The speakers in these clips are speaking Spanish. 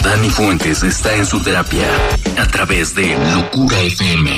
Dani Fuentes está en su terapia a través de Locura FM.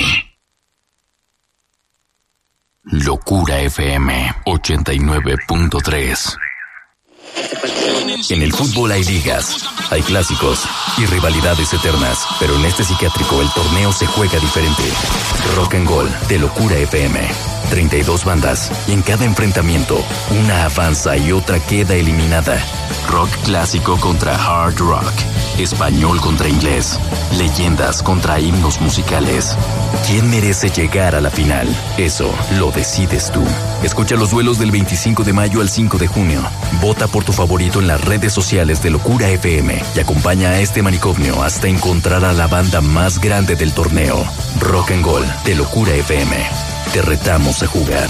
Locura FM 89.3. En el fútbol hay ligas, hay clásicos y rivalidades eternas, pero en este psiquiátrico el torneo se juega diferente. Rock and Gold de Locura FM. 32 bandas y en cada enfrentamiento una avanza y otra queda eliminada. Rock clásico contra hard rock, español contra inglés, leyendas contra himnos musicales. ¿Quién merece llegar a la final? Eso lo decides tú. Escucha los duelos del 25 de mayo al 5 de junio. Vota por tu favorito en las redes sociales de Locura FM y acompaña a este manicomio hasta encontrar a la banda más grande del torneo. Rock and Gold de Locura FM. Te retamos a jugar.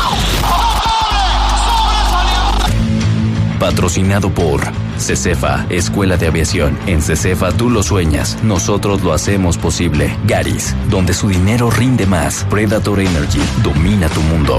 Patrocinado por CECEFA, Escuela de Aviación. En CECEFA tú lo sueñas, nosotros lo hacemos posible. Garis, donde su dinero rinde más. Predator Energy, domina tu mundo.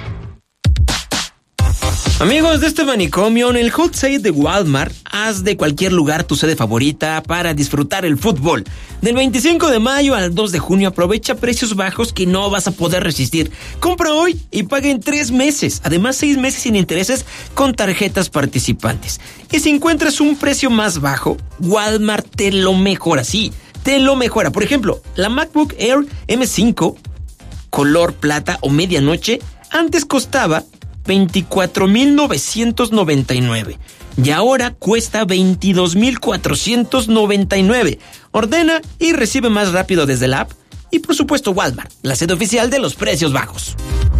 Amigos de este manicomio, en el Hot Sale de Walmart, haz de cualquier lugar tu sede favorita para disfrutar el fútbol. Del 25 de mayo al 2 de junio aprovecha precios bajos que no vas a poder resistir. Compra hoy y paga en 3 meses. Además, 6 meses sin intereses con tarjetas participantes. Y si encuentras un precio más bajo, Walmart te lo mejora. Sí, te lo mejora. Por ejemplo, la MacBook Air M5, color plata o medianoche, antes costaba $24,999 y ahora cuesta $22,499. Ordena y recibe más rápido desde la app y por supuesto Walmart, la sede oficial de los precios bajos.